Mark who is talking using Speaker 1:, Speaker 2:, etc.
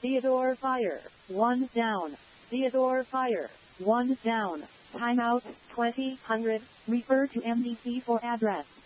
Speaker 1: Theodore fire. 1 down. Theodore fire. 1 down. Timeout, 2000. Refer to MDC for address.